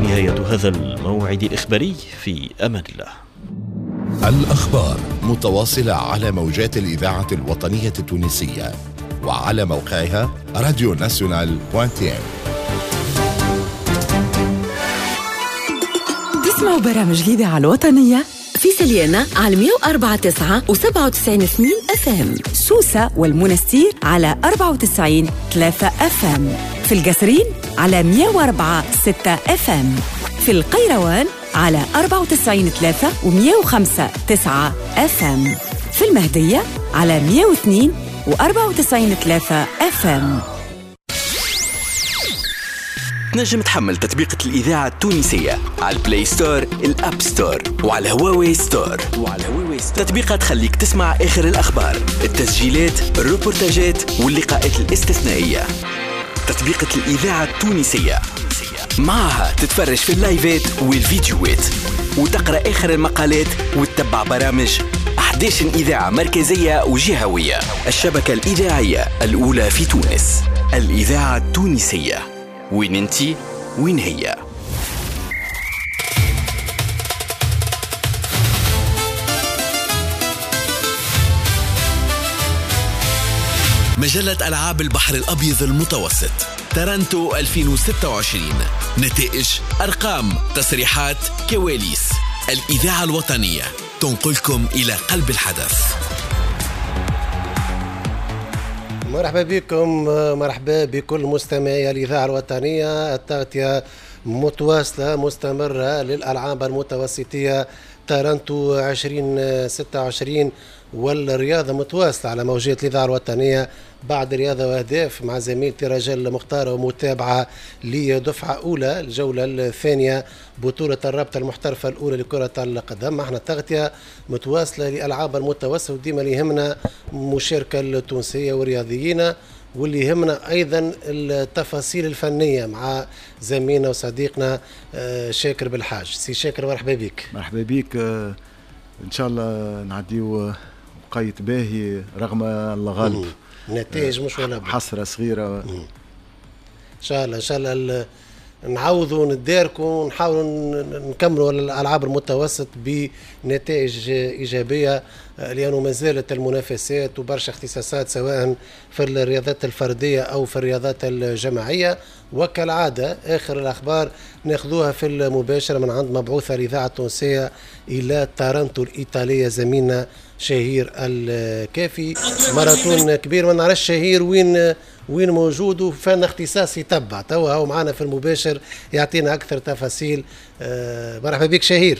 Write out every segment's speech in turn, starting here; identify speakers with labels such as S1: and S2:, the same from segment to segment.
S1: نهاية هذا الموعد الإخباري، في أمان الله.
S2: الأخبار متواصلة على موجات الإذاعة الوطنية التونسية وعلى موقعها radionational.tn.
S3: تسمعوا برامج الإذاعة الوطنية في سليانة على 104.9 و97 FM، سوسة والمنستير على 94.3 FM، في القصرين على 104.6 FM، في القيروان على 94.3 و105.9 FM، في المهدية على 102 و94.3 FM.
S4: تنجم تحمل تطبيقة الإذاعة التونسية على البلاي ستور، الأب ستور، وعلى هواوي ستور. تطبيقة تخليك تسمع آخر الأخبار، التسجيلات، الروبورتاجات واللقاءات الاستثنائية. تطبيقة الإذاعة التونسية معها تتفرج في اللايفات والفيديوهات، وتقرأ آخر المقالات، وتتبع برامج 11 إذاعة مركزية وجهوية. الشبكة الإذاعية الأولى في تونس، الإذاعة التونسية. وين انتي وين هي؟
S5: مجلة ألعاب البحر الأبيض المتوسط تارانتو 2026. نتائج، أرقام، تصريحات، كواليس. الإذاعة الوطنية تنقلكم إلى قلب الحدث.
S6: مرحبا بكم، مرحبا بكل مستمعي الإذاعة الوطنية. التغطية متواصلة مستمرة للألعاب المتوسطية تارانتو 2026، والرياضة متواصلة على موجات الإذاعة الوطنية بعد رياضة وأهداف مع زميلتي رجل مختارة، ومتابعة لدفعة أولى الجولة الثانية بطولة الرابطة المحترفة الأولى لكرة القدم. احنا تغطية متواصلة لألعاب المتوسط، وديما اللي يهمنا المشاركة التونسية والرياضيين، واللي يهمنا أيضا التفاصيل الفنية مع زميلنا وصديقنا شاكر بالحاج. سي شاكر، مرحبا بك.
S7: مرحبا بك. إن شاء الله نعديو وقيت باهي رغم الغالب.
S6: نتائج مش ولا
S7: حسرة صغيرة.
S6: إن شاء الله إن شاء الله نعوضوا ونتداركوا ونحاولوا نكملوا الألعاب المتوسط بنتائج إيجابية، لأنه ما زالت المنافسات وبرشا اختصاصات سواء في الرياضات الفردية أو في الرياضات الجماعية. وكالعادة آخر الأخبار ناخذوها في المباشرة من عند مبعوثة الإذاعة التونسية إلى تارانتو الإيطالية، زميلنا شهير الكافي. ماراثون كبير، ما نعرفش شهير وين موجود وفين اختصاص يتبع. توا هو معنا في المباشر يعطينا أكثر تفاصيل. مرحبا بك شهير.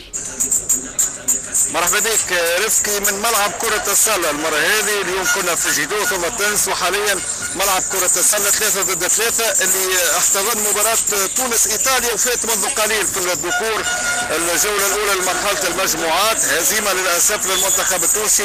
S8: مرحبا بك رفقي من ملعب كرة السلة. المرة هذه اليوم كنا في جيدو ثم تنس، وحاليا ملعب كرة السلة 3 ضد 3 اللي احتضن مباراة تونس إيطاليا، وفات منذ قليل في الذكور الجولة الأولى لمرحلة المجموعات. هزيمة للأسف للمنتخب التونسي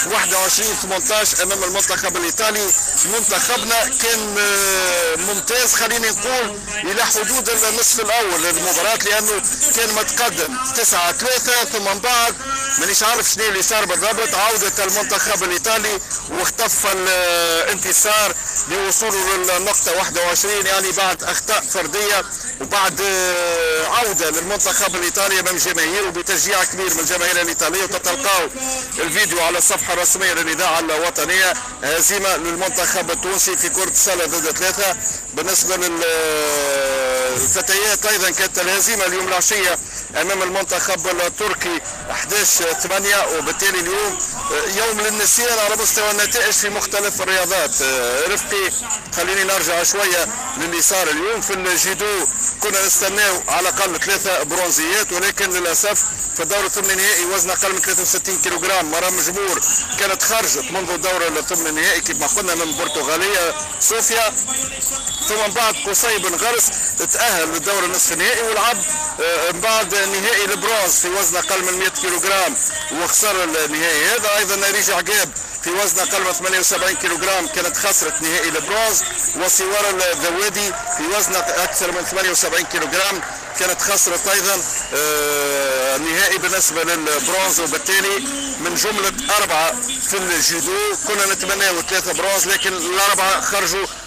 S8: 21-18 أمام المنتخب الإيطالي. منتخبنا كان ممتاز، خليني نقول إلى حدود النصف الأول للمباراة، لأنه كان متقدم 9-3، ثم من بعد مانيش عارف شنو اللي صار بالضبط، عودة المنتخب الإيطالي واختف الانتصار لوصوله للنقطة 21، يعني بعد أخطاء فردية وبعد عودة للمنتخب الإيطالي أمام جماهير وبتشجيع كبير من الجماهير الإيطالية. وتتلقاوا الفيديو على الصفحة الرسمية للإذاعة الوطنية. هزيمة للمنتخب التونسي في كرة السلة ضد 3. بالنسبة للفتيات أيضا كانت الهزيمة اليوم العشية أمام المنتخب التركي 11-8، وبالتالي اليوم يوم للنسيان على مستوى النتائج في مختلف الرياضات. رفقي خليني نرجع شوية للي صار اليوم في الجيدو. كنا نستناو على الأقل 3 برونزيات، ولكن للأسف في الدور الثمن النهائي وزن أقل من 63 كيلوغرام مرام مجبور كانت خرجت منذ الدور الثمن النهائي كما قلنا من البرتغالية صوفيا. ثم بعد قصي بن غرس تأهل للدور النصف النهائي ولعب بعد نهائي البرونز في وزن أقل من 100 كيلوغرام وخسر النهائي هذا. أيضا نريج عقاب في وزن أقل من 78 كيلوغرام كانت خسرت نهائي البرونز. وسوار الذوادي في وزن أكثر من 78 كيلوغرام كانت خسرت أيضا النهائي بالنسبة للبرونز. وبالتالي من جملة 4 في الجودو كنا نتمنى 3 برونز، لكن الأربعة خرجوا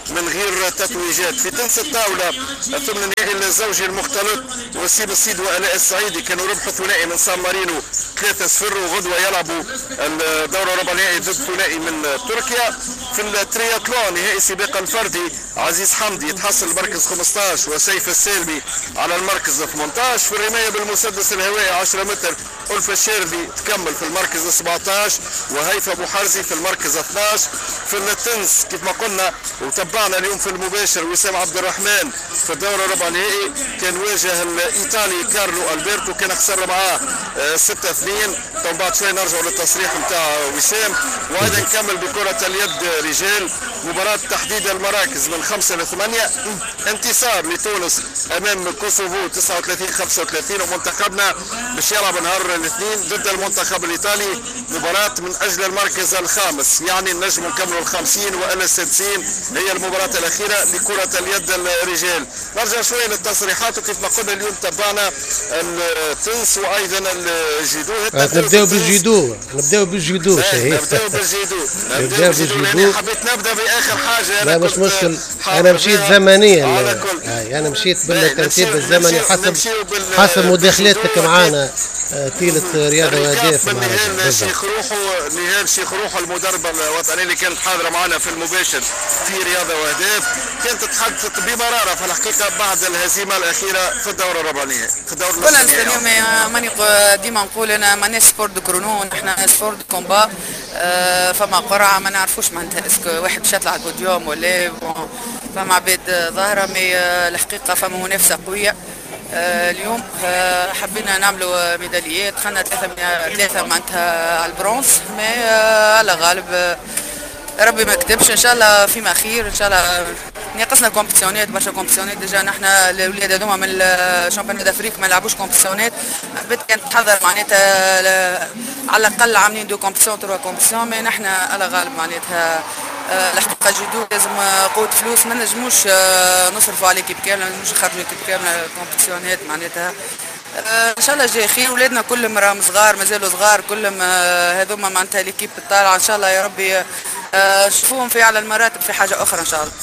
S8: من غير تتويجات. في تنس الطاوله ثمن النهائي الزوجي المختلط وسيم السيد وآلاء السعيدي كانوا ربحوا ثنائي من سان مارينو 3-0 وغدوه يلعبوا الدوره الربع نهائي ضد ثنائي من تركيا. في الترياتلون نهائي سباق الفردي عزيز حمدي يتحصل المركز 15 وسيف السالمي على المركز 18. في الرمايه بالمسدس الهوائي 10 متر ألفة الشاربي تكمل في المركز 17 وهيفا ابو حرزي في المركز 12. في التنس كيف ما قلنا وتبعنا اليوم في المباشر وسام عبد الرحمن في الدوره الربع نهائي كان واجه الايطالي كارلو البرتو كان خسر معاه 6-2. طبعا بعد شوي نرجعوا للتصريح نتاع وسام. وايضا نكمل بكره اليد رجال مباراه تحديد المراكز من 5 ل 8 انتصار لتونس امام كوسوفو 39-35 ومنتخبنا باش يلعب نهار الاثنين ضد المنتخب الايطالي مباراه من اجل المركز الخامس يعني نجم نكملوا ال50 والا ال60 هي المباراه الاخيره لكره اليد الرجال. نرجع شويه للتصريحات وكيف ما قلنا اليوم تبعنا التنس وايضا الجودو.
S6: نبداو بالجودو شهيد.
S8: نبداو بالجودو. حبيت نبدا باخر حاجه.
S6: لا مش مشكل انا مشيت زمنيا انا مشيت بالترتيب الزمني حسب مداخلاتك معانا تيلة رياضة وأهداف
S8: نهال شيخ روحو المدربة الوطنية اللي كانت حاضرة معنا في المباشر في رياضة وأهداف كانت تتحدث بمرارة في الحقيقة بعد الهزيمة الأخيرة في الدورة الربع نهائي في الدورة
S9: كنا اليوم ماني ديما نقول أنا مانيش سبورت دو كرونو نحن سبورت دو كومبا. فما قرعة ما نعرفوش معناتها اسكو واحد باش يطلع البوديوم ولا فما عباد ظاهرة مي الحقيقة فما منافسة قوية. اليوم حبينا نعملوا ميداليات دخلنا ثلاثة معناتها على البرونز مي على غالب ربي ما كتبش ان شاء الله فيما خير ان شاء الله. ناقصنا كومبيتيونات برشا كومبيتيونات ديجا نحن الاولاد هذوما من الشامبيون دافريك ما لعبوش كومبيتيونات. حبيت كانت تحضر معناتها على الاقل عاملين 2 كومبيتيون 3 كومبيتيون مي نحن على غالب معناتها الحقيقه جدو لازم قوه فلوس ما نجموش نصرفوا على كيب كامله ما نجموش نخرجوا كيب كامله كومبيتيونات معناتها. ان شاء الله جاي خير. ولادنا كلهم راهم صغار مازالوا صغار كلهم هذوما معناتها ليكيب الطالعه ان شاء الله يا ربي نشوفوهم في على المراتب في حاجه اخرى ان شاء الله.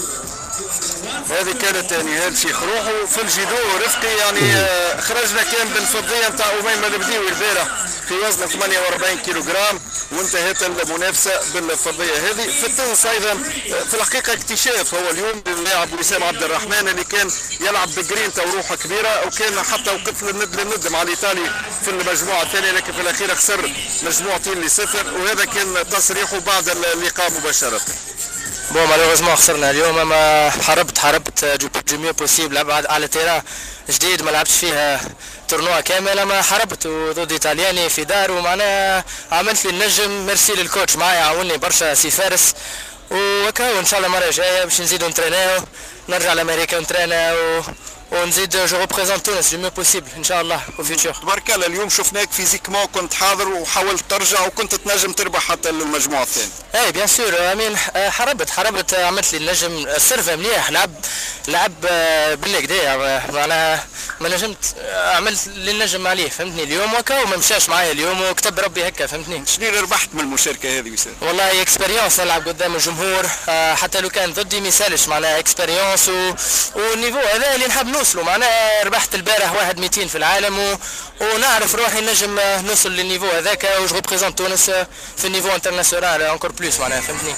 S8: هذه كانت نهال شيخ روحو في الجيدو رفقي يعني خرجنا كان بالفضيه نتاع اميمه البديوي البارح في وزن 48 كيلوغرام وانتهت المنافسه بالفضيه هذه. في التنس ايضا في الحقيقه اكتشاف هو اليوم اللاعب وسام عبد الرحمن اللي كان يلعب بجرينتا وروحه كبيره وكان حتى وقف للند مع الايطالي في المجموعه الثانيه لكن في الاخير خسر مجموعتين ل0 وهذا كان تصريحه بعد اللقاء مباشره.
S10: بون مالوغوزمون خسرنا اليوم اما حاربت جو ميو بوسيبل على تيران جديد ما لعبتش فيها تورنوا كامل اما حاربت ضد ايطالياني في دار ومعناها عملت لي النجم. ميرسي للكوتش معايا عاوني برشا سي فارس وهكا وان شاء الله المره الجايه باش نزيدو نتريناو نرجع لامريكا نترينا ونزيد جو ريبريزونت تونس جو ميو بوسيبل ان شاء الله في الفيوتشر.
S8: تبارك الله اليوم شفناك فيزيكمون كنت حاضر وحاولت ترجع وكنت تنجم تربح حتى المجموعه الثانيه.
S10: اي بيان سور امين حاربت عملت لي النجم السيرف مليح لعب بالكدا معناها ما نجمت عملت لي النجم عليه فهمتني اليوم وكا وما مشاش معايا اليوم وكتب ربي هكا فهمتني.
S8: شنو اللي ربحت من المشاركه هذه وسام؟
S10: والله اكسبيريونس نلعب قدام الجمهور حتى لو كان ضدي ما يسالش معناها اكسبيريونس والنيفو هذا اللي نحب نوصلوا معناها. ربحت البارح 1-200 في العالم ونعرف روحي نجم نوصل للنيفو هذاك وجو ريبريزونت تونس في النيفو انترناسيونال انكور بلوس معناها فهمتني.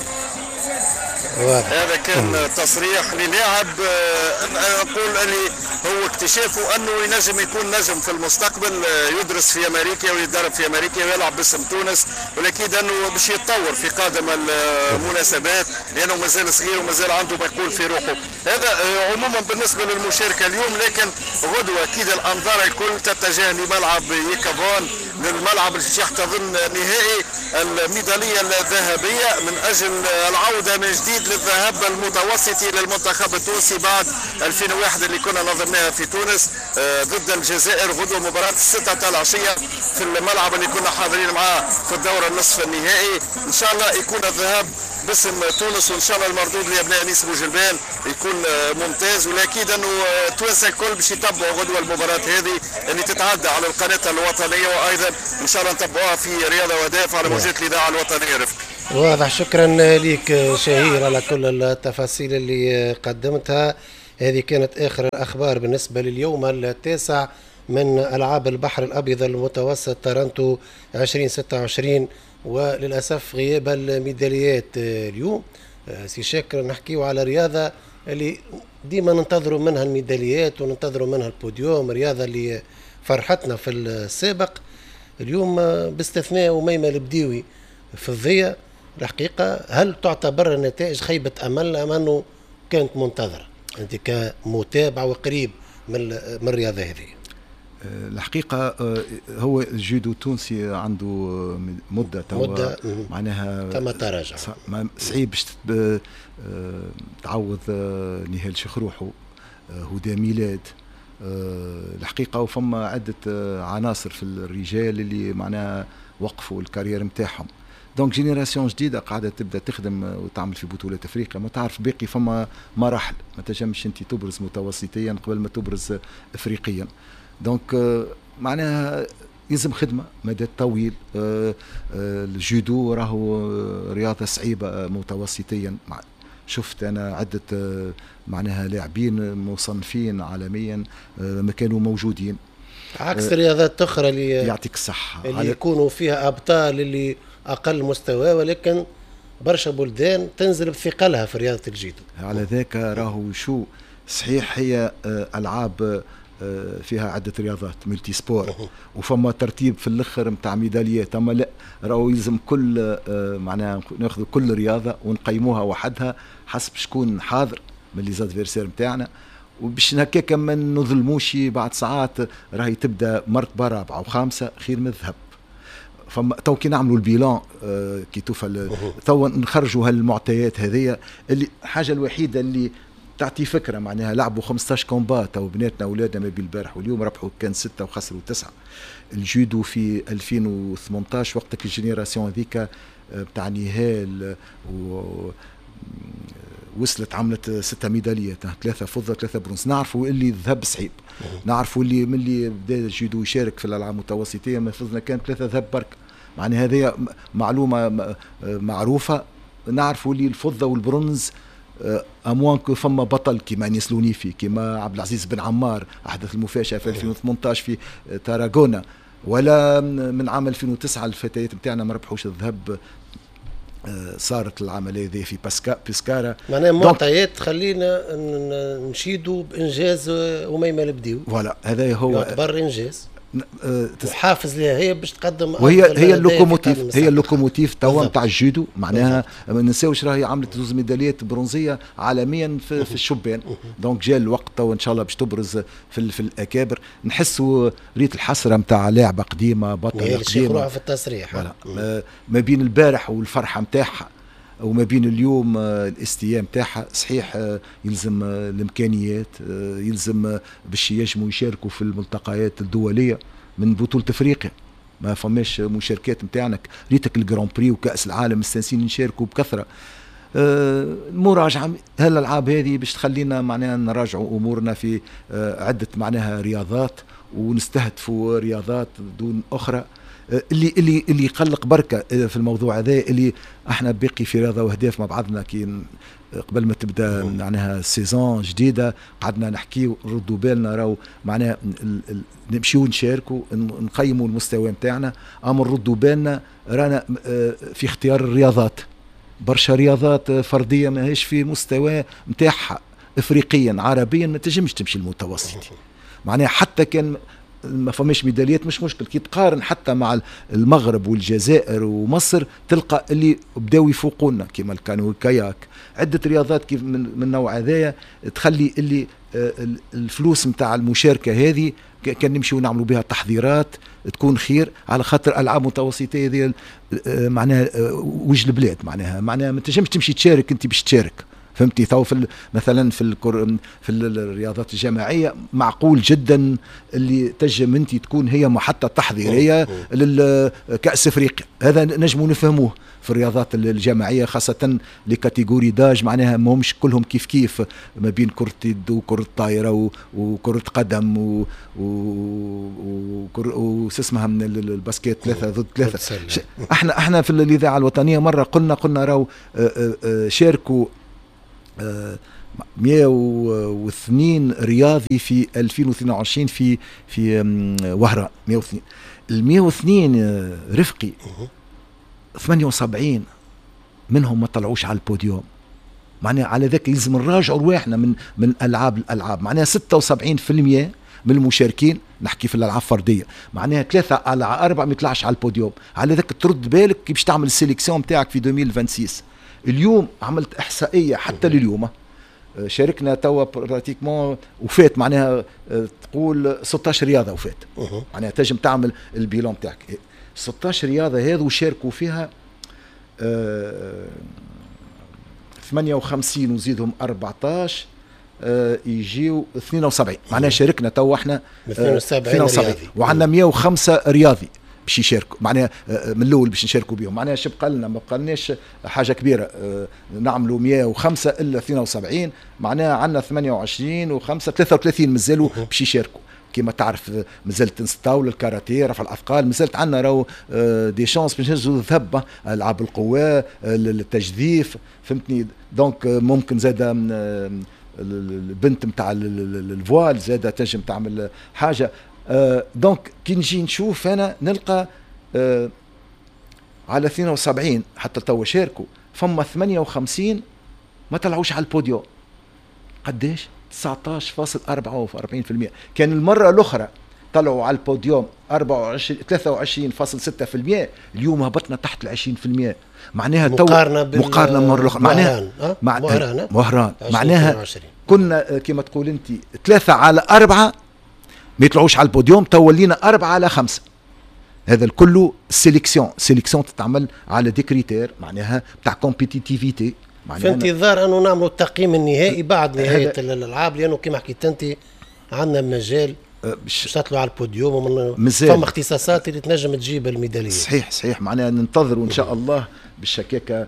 S8: هذا كان تصريح للاعب نقول اللي هو اكتشافه انه ينجم يكون نجم في المستقبل يدرس في امريكا ويتدرب في امريكا ويلعب باسم تونس والاكيد انه باش يتطور في قادم المناسبات لانه مازال صغير ومازال عنده ما يقول في روحه. هذا عموما بالنسبه للمشاركه اليوم لكن غدوه اكيد الانظار الكل تتجه لملعب يكافون للملعب اللي يحتضن نهائي الميداليه الذهبيه من اجل العوده من جديد للذهاب المتوسطي للمنتخب التونسي بعد 2001 اللي كنا نظمناها في تونس ضد الجزائر. غدوه مباراه 6 العشيه في الملعب اللي كنا حاضرين معاه في الدوره النصف النهائي. ان شاء الله يكون الذهاب باسم تونس وان شاء الله المردود لابناء نيس بوجلبان يكون ممتاز والاكيد انه التوانسه الكل باش يتبعوا غدوه المباراه هذه اللي تتعدى على القناه الوطنيه وايضا ان شاء الله نتبعوها في رياضه وهداف على موجات الاذاعه الوطنيه رفقي.
S6: واضح. شكرا لك شهير على كل التفاصيل اللي قدمتها. هذه كانت آخر الأخبار بالنسبة لليوم 9 من ألعاب البحر الأبيض المتوسط تورنتو 2026، وللأسف غياب الميداليات اليوم. سي شاكر، نحكيو على رياضة اللي ديما ننتظروا منها الميداليات وننتظروا منها البوديوم، رياضة اللي فرحتنا في السابق. اليوم باستثناء أميمة البديوي في الضية، الحقيقة هل تعتبر النتائج خيبة أمل أم أنه كانت منتظرة أنت كمتابع وقريب من الرياضة هذه؟
S7: الحقيقة هو الجودو التونسي عنده مدة معناها
S6: تم تراجع،
S7: صعيب باش تعوض نهال شخروحو هدى ميلاد. الحقيقة وفما عدة عناصر في الرجال اللي معناها وقفوا الكارير متاعهم. دونك جينيراسيون جديده قاعده تبدا تخدم وتعمل في بطولات افريقيا. ما تعرف باقي فما مراحل، ما تنجمش انت تبرز متوسطيا قبل ما تبرز افريقيا. دونك معناها يلزم خدمه مدى طويل. الجودو راهو رياضه صعيبه متوسطيا. شفت انا عده معناها لاعبين مصنفين عالميا ما كانوا موجودين،
S6: عكس رياضات اخرى اللي
S7: يعطيك الصحه
S6: اللي يكونوا فيها ابطال اللي اقل مستوى، ولكن برشا بلدان تنزل بثقلها في رياضه الجودو.
S7: على ذاك راهو شو صحيح هي العاب فيها عده رياضات ملتي سبور وفما ترتيب في الاخر نتاع ميداليات، اما لا راهو يلزم كل معناها ناخذ كل رياضه ونقيموها وحدها حسب شكون حاضر من لي زادفيرسير نتاعنا، وباش هكاك ما نظلموش بعد ساعات راهي تبدا مرتبه رابعه وخامسه خير من الذهب. فما تو كي نعملوا البيلان كي توفى تو نخرجوا هالمعطيات هذيا. اللي الحاجه الوحيده اللي تعطي فكره معناها لعبوا 15 كومبا تو بناتنا اولادنا ما بين البارح واليوم ربحوا كان 6 وخسروا 9. الجودو في 2018 وقتك الجينيراسيون هذيك بتاع نهال وصلت عملت 6 ميداليات، 3 فضة 3 برونز. نعرفوا اللي الذهب صعيب، نعرفوا اللي من اللي بدا الجودو يشارك في الالعاب المتوسطيه ما فزنا كان 3 ذهب برك. معناها هذه معلومه معروفه. نعرفوا اللي الفضه والبرونز اموان كو فما بطل كيما انيس لونيفي كيما عبد العزيز بن عمار احدث المفاجاه في 2018 في تاراغونا، ولا من عام 2009 الفتيات نتاعنا ما ربحوش الذهب. صارت العمليه هذه في بيسكارا.
S6: معناها معطيات خلينا نشيدوا بانجاز أميمة البديوي.
S7: فوالا هذا هو
S6: يعتبر انجاز وحافز لها هي باش تقدم.
S7: وهي اللوكوموتيف، هي اللوكوموتيف توا نتاع الجودو. معناها ما ننساوش راهي عملت 2 ميداليات برونزيه عالميا في الشبان. دونك جاء الوقت توا ان شاء الله باش تبرز في الاكابر. نحسوا ريت الحسره نتاع لاعبه قديمه بطله قديمه
S6: في التصريح.
S7: ما بين البارح والفرحه نتاعها وما بين اليوم الاستياء نتاعها. صحيح يلزم الامكانيات، يلزم باش ينجموا يشاركوا في الملتقيات الدوليه من بطوله افريقيا. ما فماش مشاركات نتاعنا، ريتك الجران بري وكاس العالم مستانسين نشاركوا بكثره. المراجعه هالالعاب هذه باش تخلينا معناها نراجعوا امورنا في عده معناها رياضات ونستهدفوا رياضات دون اخرى. اللي يقلق بركه في الموضوع هذا اللي احنا باقي في رياضه واهداف مع بعضنا. كي قبل ما تبدا معناها سيزون جديده قعدنا نحكيو نردوا بالنا راهو معناها نمشيو نشاركوا نقيموا المستوى نتاعنا، اما نردوا بالنا رانا في اختيار الرياضات. برشا رياضات فرديه ماهيش في مستوى نتاعها افريقيا عربيا ما تنجمش تمشي المتوسطي. معناها حتى كان ما فماش ميداليات مش مشكل، كي تقارن حتى مع المغرب والجزائر ومصر تلقى اللي بداو يفوقونا كيما الكانو والكاياك. عده رياضات كيف من نوع هذايا تخلي اللي الفلوس نتاع المشاركه هذه كان نمشيو نعملوا بها تحضيرات تكون خير، على خاطر العاب متوسطيه هذه معناها وجه البلاد. معناها ما تنجمش تمشي تشارك انت باش تشارك فهمتي؟ تو مثلا في الرياضات الجماعيه معقول جدا اللي تنجم انت تكون هي محطه تحضيريه للكاس افريقيا، هذا نجموا نفهموه. في الرياضات الجماعيه خاصه لكاتيجوري داج معناها ماهمش كلهم كيف ما بين كره يد وكره طايره وكره قدم وسمها من الباسكيت 3 ضد 3. احنا في الاذاعه الوطنيه مره قلنا راهو شاركوا 102 رياضي في 2022 في وهران. 102 ال 102 رفقي 78 منهم ما طلعوش على البوديوم. معناها على ذاك لازم نراجعوا رواحنا من الالعاب. معناها 76% من المشاركين نحكي في الالعاب فرديه، معناها 3 على 4 ما يطلعش على البوديوم. على ذاك ترد بالك كي باش تعمل السيليكسيون نتاعك في 2026. اليوم عملت احصائيه حتى لليوم شاركنا توا براتيكمون وفات معناها تقول 16 رياضه وفات. معناها تنجم تعمل البيلون نتاعك 16 رياضه هذو شاركوا فيها 58 وزيدهم 14 يجيو 72. معناها شاركنا تو احنا 72 وعندنا 105 رياضي باش يشاركوا. معناها من الاول باش نشاركوا بهم. معناها شو بقى لنا؟ ما بقالناش حاجه كبيره نعملوا 105 الا 72. معناها عندنا 28 و5 33 مازالوا باش يشاركوا. كما تعرف مازالت تنس الطاوله، الكاراتيه، رفع الاثقال، مازالت عندنا راهو دي شانس باش نجزوا الذهب، العاب القوى، التجديف، فهمتني؟ دونك ممكن زاد البنت نتاع الفوال زاده تنجم تعمل حاجه. دونك كي نجي نشوف انا نلقى على 72 حتى توا شاركوا، فما 58 ما طلعوش على البوديوم. قداش؟ 19.44%. كان المره الاخرى طلعوا على البوديوم 23.6%. اليوم هبطنا تحت 20%. معناها مقارنه المره الاخرى معناها وهران معناها كنا كما تقول انت 3 على 4 ما يطلعوش على البوديوم، تولينا 4 على 5. هذا الكل سيليكسيون تتعمل على دي كريتير معناها بتاع كومبيتيتيفيتي.
S6: في انتظار انه نعملوا التقييم النهائي بعد نهايه الالعاب، لانه كما حكيت انت عندنا مجال باش تطلعوا على البوديوم ومن فما اختصاصات اللي تنجم تجيب الميداليه.
S7: صحيح معناها ننتظروا ان شاء الله بالشكاكه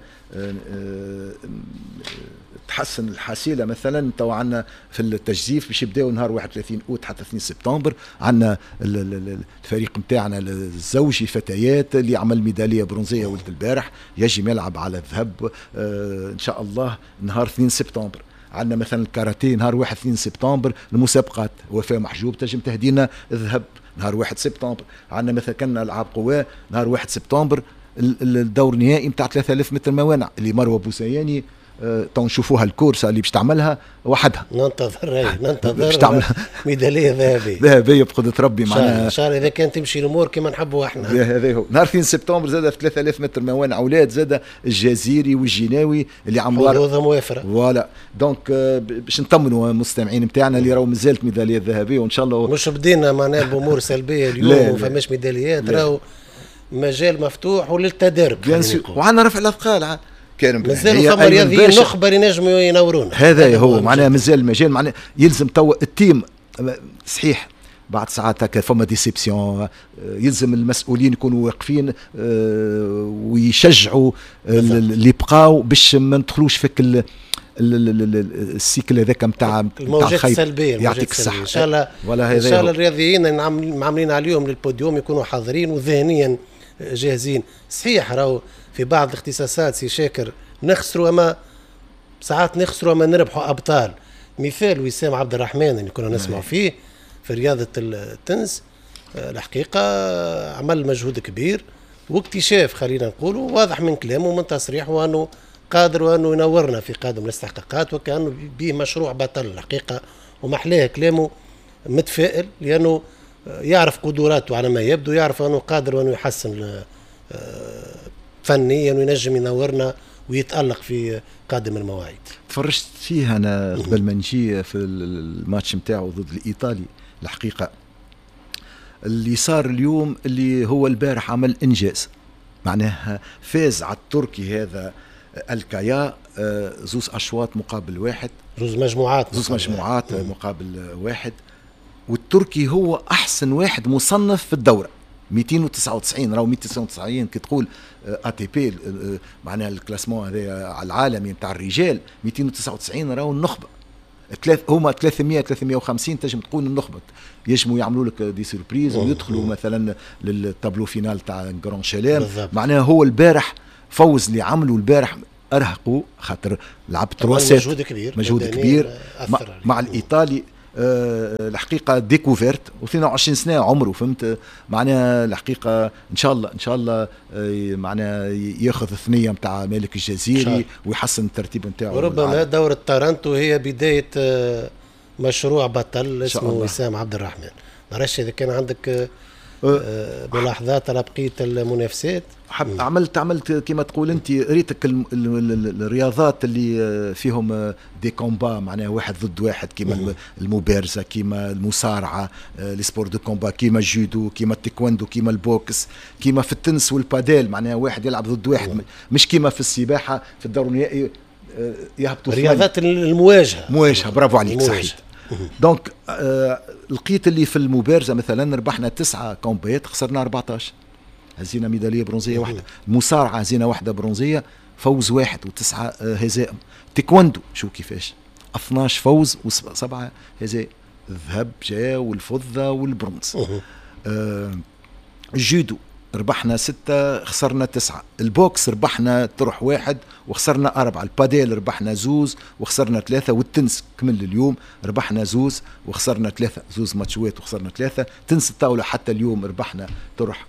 S7: تحسن الحصيله. مثلا تو عندنا في التجزيف باش يبداو نهار 31 اوت حتى 2 سبتمبر. عندنا الفريق نتاعنا الزوجي فتيات اللي عمل ميداليه برونزيه ولد البارح يجي يلعب على الذهب ان شاء الله نهار 2 سبتمبر. عندنا مثلا الكاراتيه نهار 1 2 سبتمبر المسابقات وفاء محجوب تنجم تهدينا الذهب نهار 1 سبتمبر. عندنا مثلا كنا العاب قوى نهار 1 سبتمبر الدور النهائي نتاع 3000 متر موانع اللي مروه بوسياني تنشوفوها الكورسه اللي باش تعملها وحدها.
S6: ننتظر باش تعمل ميداليه
S7: ذهبيه بقدره ربي. معناها
S6: ان شاء الله اذا كانت تمشي الامور كما نحبوا احنا.
S7: هذا هو نهار 2 سبتمبر زاد في 3000 متر موانع اولاد زاد الجزيري والجناوي اللي عملوا
S6: حظوظها موافره.
S7: فوالا دونك باش نطمنوا المستمعين نتاعنا اللي راهو مازالت ميداليه ذهبيه وان شاء الله
S6: مش بدينا معناها بامور سلبيه اليوم وما فماش ميداليات. راهو مجال مفتوح وللتدرب
S7: وعندنا رفع الاثقال كان
S6: مازالوا ثم رياضيين نخبر ينجموا ينورونا.
S7: هذا هو معناها مازال المجال. معناها يلزم توا التيم صحيح بعد ساعات هكا فما ديسيبسيون، يلزم المسؤولين يكونوا واقفين ويشجعوا اللي بقاو باش ما ندخلوش فيك السيكل هذاك نتاع
S6: الموجات السلبيه.
S7: يعطيك الصحه
S6: ان شاء الله. ان شاء الله الرياضيين عاملين عليهم للبوديوم يكونوا حاضرين وذهنيا جاهزين. صحيح راهو في بعض الاختصاصات سي شاكر نخسروا اما ساعات نخسروا اما نربحوا ابطال. مثال وسام عبد الرحمن اللي كنا نسمع فيه في رياضه التنس، الحقيقه عمل مجهود كبير واكتشاف خلينا نقولوا واضح من كلامه ومن تصريحه وانه قادر وانه ينورنا في قادم الاستحقاقات وكانه به مشروع بطل الحقيقه. ومحلاه كلامه متفائل لانه يعرف قدراته على ما يبدو، يعرف انه قادر وانه يحسن فنيا وينجم ينورنا ويتألق في قادم المواعيد.
S7: تفرجت فيه انا قبل ما نجي في الماتش نتاعو ضد الايطالي. الحقيقه اللي صار اليوم اللي هو البارح عمل انجاز، معناها فاز على التركي هذا الكايا زوز اشواط مقابل واحد،
S6: زوز مجموعات
S7: مقابل واحد. والتركي هو احسن واحد مصنف في الدوره 299. راهو 299 كي تقول اي تي بي معناها الكلاسمون هذا على العالمي نتاع الرجال 299 راهو النخبه. هما 350 تنجم تقول النخبه، يجموا يعملوا لك دي سوربريز ويدخلوا مثلا للتابلو فينال تاع جران شلام. معناها هو البارح فوز اللي عملوا البارح ارهقوا، خاطر لعب 3 مجهود كبير مع الايطالي. الحقيقه ديكوفيرت و22 سنه عمره، فهمت معناها الحقيقه ان شاء الله معناها ياخذ الثنيه نتاع مالك الجزيري ويحسن الترتيب نتاعو.
S6: وربما دورة تارنتو هي بدايه مشروع بطل اسمه وسام عبد الرحمن. معرفش اذا كان عندك ملاحظات على بقيه المنافسات.
S7: عملت كما تقول انت، ريتك الرياضات اللي فيهم دي كومبا معناها واحد ضد واحد، كما المبارزه، كما المصارعه، لي سبور دو كومبا، كما الجودو، كما التايكوندو، كما البوكس، كما في التنس والباديل معناها واحد يلعب ضد واحد، مش كما في السباحه في الدور النهائي يهبطوا
S6: رياضات المواجهه.
S7: برافو عليك، صحيح. دونك لقيت اللي في المبارزه مثلا ربحنا 9 كومبات، خسرنا 14، هزينا ميداليه برونزيه واحده. المصارعه هزينا واحده برونزيه، فوز 1 و9 هزائم. تايكوندو شو كيفاش 12 فوز و7 هزائم، الذهب جاء والفضه والبرونز. الجودو ربحنا 6 خسرنا 9. البوكس ربحنا طرح 1 وخسرنا 4. الباديل ربحنا 2 وخسرنا 3. والتنس كمل اليوم ربحنا 2 وخسرنا 3، 2 ماتشوات وخسرنا 3. تنس الطاولة حتى اليوم ربحنا طرح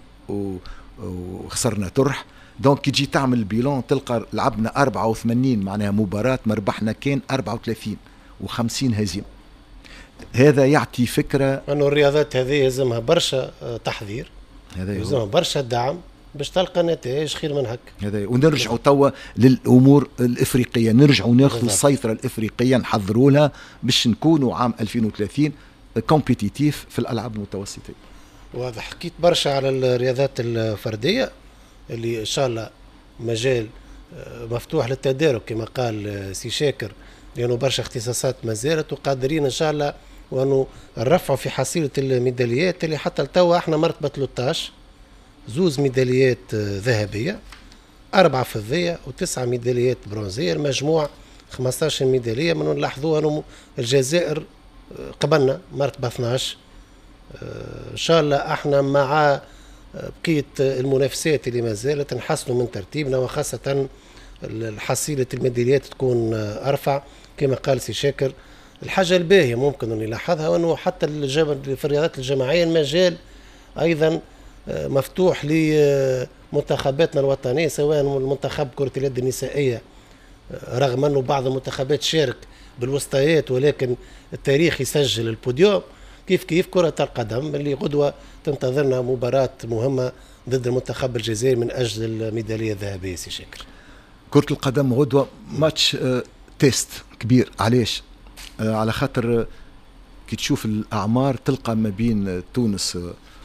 S7: وخسرنا طرح. دونك كي تجي تعمل البيلون تلقى لعبنا 84 معناها مباراة، ما ربحنا كان 34 و50 هزيمة. هذا يعطي فكرة
S6: أنه الرياضات هذه يلزمها برشا تحضير، يلزمها برشا دعم باش تلقى نتائج خير من هكا.
S7: هذا ونرجعوا توا للامور الافريقيه، نرجعوا ناخذوا السيطره الافريقيه، نحضروا لها باش نكونوا عام 2030 كومبيتيتيف في الالعاب المتوسطه.
S6: واضح. حكيت برشا على الرياضات الفرديه اللي ان شاء الله مجال مفتوح للتدارك كما قال سي شاكر، لانه برشا اختصاصات ما زالت، وقادرين ان شاء الله وانه نرفعوا في حصيله الميداليات اللي حتى لتوا احنا مرتبه 13، 2 ميداليات ذهبيه، 4 فضيه و9 ميداليات برونزيه، المجموع 15 ميداليه. من نلاحظوا انه الجزائر قبلنا مرتبه 12. ان شاء الله احنا مع بقيه المنافسات اللي ما زالت نحسنوا من ترتيبنا، وخاصه حصيله الميداليات تكون ارفع كما قال سي شاكر. الحاجه الباهيه ممكن ان نلاحظها وانه حتى في الرياضات الجماعيه المجال ايضا مفتوح لمنتخباتنا الوطنيه، سواء المنتخب كره اليد النسائيه رغم انه بعض المنتخبات شارك بالوسطيات ولكن التاريخ يسجل البوديوم، كيف كره القدم اللي غدوه تنتظرنا مباراه مهمه ضد المنتخب الجزائري من اجل الميداليه الذهبيه. سي شاكر،
S7: كره القدم غدوه ماتش تيست كبير. علاش؟ على خاطر كي تشوف الاعمار تلقى ما بين تونس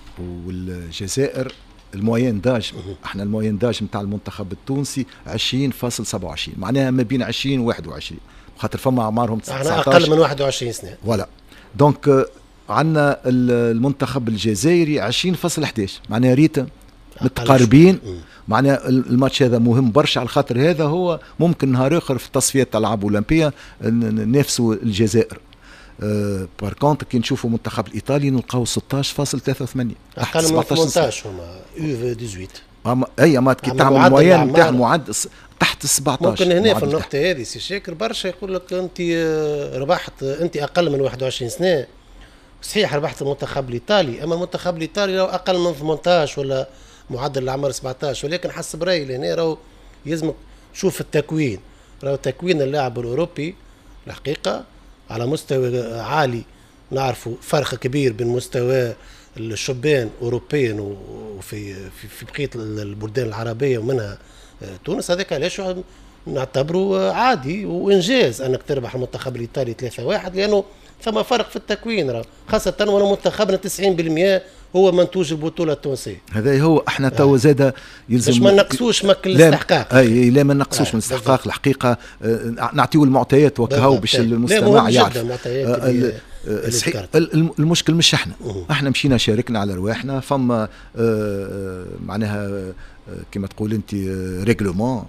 S7: والجزائر الموين داج، احنا الموين داج نتاع المنتخب التونسي 20.27، معناها ما بين 20 و21، خاطر فما اعمارهم 19
S6: احنا اقل من 21 سنه.
S7: ولا دونك عندنا المنتخب الجزائري 20.11، معناها ريتم متقاربين. معناها الماتش هذا مهم برشا، على خاطر هذا هو ممكن نهار اخر في تصفيات الالعاب الاولمبيه ننافسوا الجزائر. بار كونت كي نشوفوا المنتخب الايطالي نلقاو 16.83،
S6: اقل من 18 هما يو 18.
S7: اي ما كي تعمل موين نتاع المعدل تحت 17.
S6: ممكن هنا في النقطه هذه سي شاكر برشا يقول لك انت ربحت، انت اقل من 21 سنه صحيح ربحت المنتخب الايطالي، اما المنتخب الايطالي لو اقل من 18 ولا معدل العمر 17، ولكن حسب رايي لهنا راهو يلزمك شوف التكوين، راهو تكوين اللاعب الاوروبي الحقيقه على مستوى عالي، نعرفوا فرق كبير بين مستوى الشبان اوروبيا وفي في بقيه البلدان العربيه ومنها تونس. هذاك علاش نعتبره عادي وانجاز انك تربح المنتخب الايطالي 3-1، لانه ثم فرق في التكوين، خاصه وانا منتخبنا 90% هو منتوج البطوله التونسيه.
S7: هذا هو احنا تو زاد يلزم
S6: باش ما نقصوش مكل الاستحقاق.
S7: اي لا ما نقصوش من الاستحقاق الحقيقه. نعطيو المعطيات وكهو باش المستمع يعرف. صحيح المشكل مش احنا مشينا شاركنا على رواحنا. فما معناها كما تقول انت ريغلومون.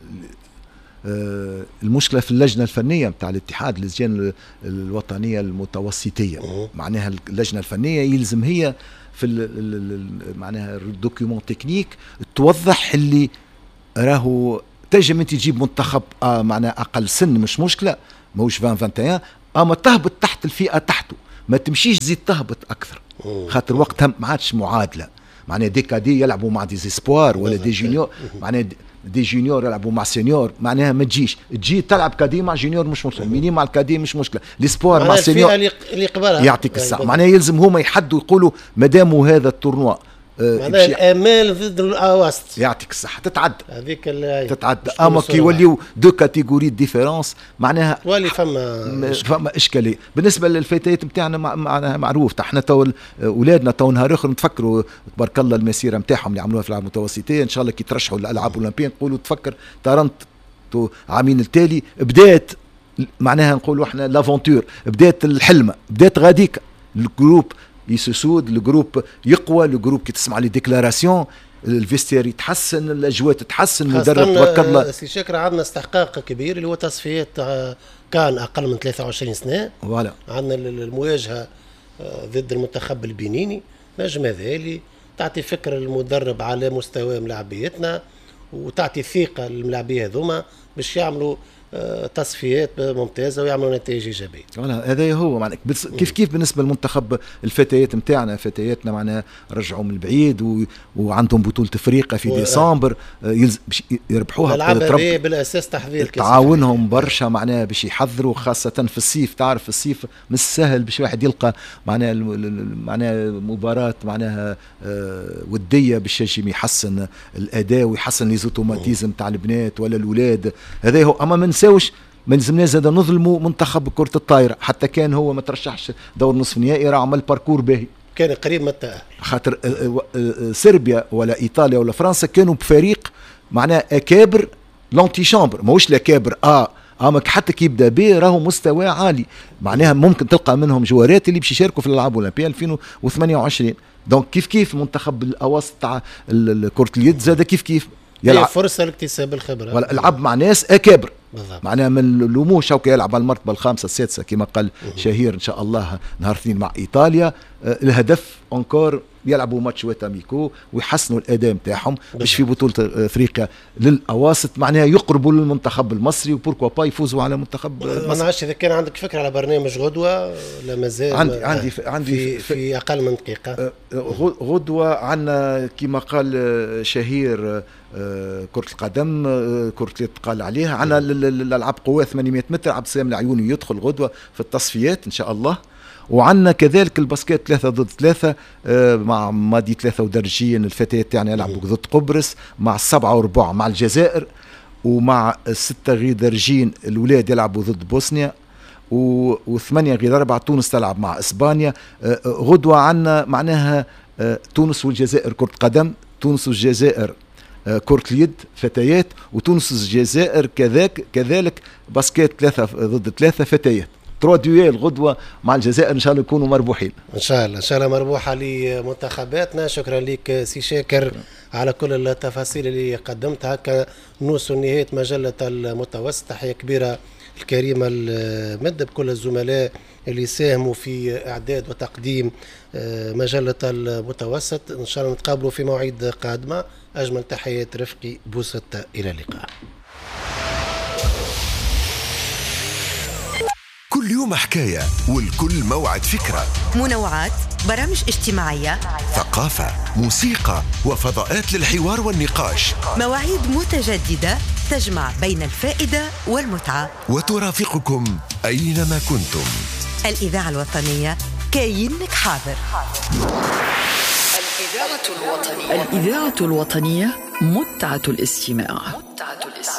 S7: المشكله في اللجنه الفنيه نتاع الاتحاد، اللجان الوطنيه المتوسطيه. معناها اللجنه الفنيه يلزم هي في معناها الدوكيومون تكنيك توضح اللي راهو تنجم انت تجيب منتخب معناها اقل سن مش مشكله، ماهوش 20-21، اما تهبط تحت الفئه تحته، ما تمشيش تزيد تهبط اكثر. خاطر وقتها ما عادش معادله. معناها دي كادي يلعبوا مع دي زيسبوار ولا دي جونيور، معناها دي جونيور يلعبوا مع سينيور. معناها ما تجي تلعب كادي مع جونيور مش مشكله، ميني مع الكادي مش مشكله، ليسبوار مع سينيور
S6: اللي قبلها
S7: يعطيك الصحه. معناها يلزم هما يحدوا يقولوا ماداموا هذا التورنوا
S6: معناها الامال ضد الاواسط
S7: يعطيك الصحه تتعدى
S6: هذيك
S7: تتعدى. اما كي يوليو دو كاتيجوري ديفيرونس معناها
S6: تولي فما
S7: اشكاليه. بالنسبه للفتيات نتاعنا معناها معروف. احنا تو اولادنا تو نهار اخر نتفكروا تبارك الله المسيره نتاعهم اللي عملوها في الالعاب المتوسطيه. ان شاء الله كي ترشحوا الالعاب الاولمبيه نقولوا تفكر تارنت عامين التالي بدات معناها نقولوا احنا لافونتور، بدات الحلمه، بدات غاديك الجروب يسود، الجروب يقوى، الجروب كي تسمع لي ديكلاراسيون الفيستير يتحسن، الاجواء تتحسن، المدرب توكل الله.
S6: سي شاكر عندنا استحقاق كبير اللي هو تصفيات كان اقل من 23 سنه.
S7: فوالا
S6: عندنا المواجهه ضد المنتخب البنيني. نجم هذا اللي تعطي فكره المدرب على مستوى ملاعبيتنا وتعطي ثقه للملاعبيه هذوما باش يعملوا تصفيات ممتازه ويعملوا نتائج ايجابيه.
S7: هذا هو معناك كيف بالنسبه للمنتخب الفتيات نتاعنا. فتياتنا معناها رجعوا من البعيد وعندهم بطوله افريقيا في ديسمبر باش يربحوها.
S6: الالعاب بالاساس تحضير
S7: تعاونهم برشا معناها باش يحضروا، خاصه في الصيف. تعرف في الصيف مش سهل باش واحد يلقى معناها مباراه معناها وديه باش يجي يحسن الاداء ويحسن ليزوتوماتيزم تاع البنات ولا الاولاد. هذا هو. اما ما نساوش ما لازمناش زاد نظلموا منتخب كرة الطايرة، حتى كان هو ما ترشحش دور نصف نهائي راه عمل باركور باهي،
S6: كان قريب من التأهل.
S7: خاطر صربيا ولا ايطاليا ولا فرنسا كانوا بفريق معناه اكابر لونتي شامبر، ماهوش الاكابر اما حتى كي يبدا به راهو مستوى عالي، معناها ممكن تلقى منهم جوارات اللي باش يشاركوا في الالعاب الاولمبيه 2028. دونك كيف منتخب الاوسط تاع كرة اليد زاد كيف
S6: يلعب فرصه لاكتساب الخبره
S7: ولا العب مع ناس اكابر معناها من اللوموش هاكا يلعب على المرتبه الخامسه السادسه كما قال شهير ان شاء الله نهار اثنين مع ايطاليا. الهدف انكور يلعبوا ماتش واتاميكو ويحسنوا الاداء نتاعهم باش في بطوله افريقيا للاواسط معناها يقربوا للمنتخب المصري وبوركوا با يفوزوا على منتخب المصري.
S6: ما نعرفش اذا كان عندك فكره على برنامج غدوه لا مازال.
S7: عندي
S6: في اقل من دقيقه.
S7: غدوه عندنا كما قال شهير كرة القدم، كرة اليد قال عليها، عندنا الالعاب قوى 800 متر عبد السلام العيوني يدخل غدوه في التصفيات ان شاء الله. وعندنا كذلك الباسكت 3 ضد 3 مع ماضي 3 ودرجيا الفتيات يعني يلعبوا ضد قبرص، مع 7 و4 مع الجزائر، ومع 6 غير درجين الولاد يلعبوا ضد بوسنيا، و8 غير 4 تونس تلعب مع اسبانيا. غدوه عندنا معناها تونس والجزائر كرة قدم، تونس والجزائر كرة اليد فتيات، وتونس والجزائر كذلك باسكت 3 ضد 3 فتيات. 3 دويل غدوه مع الجزائر ان شاء الله يكونوا مربوحين.
S6: ان شاء الله مربوحه لمنتخباتنا. شكرا لك سي شاكر على كل التفاصيل اللي قدمتها. هكا نوصل نهايه مجله المتوسط. تحيه كبيره الكريمه المد بكل الزملاء اللي ساهموا في اعداد وتقديم مجله المتوسط. ان شاء الله نتقابلوا في مواعيد قادمه. اجمل تحيات رفقي بوسطة، الى اللقاء.
S11: كل يوم حكاية والكل موعد فكرة،
S3: منوعات، برامج اجتماعية،
S11: ثقافة، موسيقى، وفضاءات للحوار والنقاش،
S3: مواعيد متجددة تجمع بين الفائدة والمتعة،
S11: وترافقكم أينما كنتم.
S3: الإذاعة الوطنية كاينك حاضر.
S12: الإذاعة الوطنية متعة الاستماع.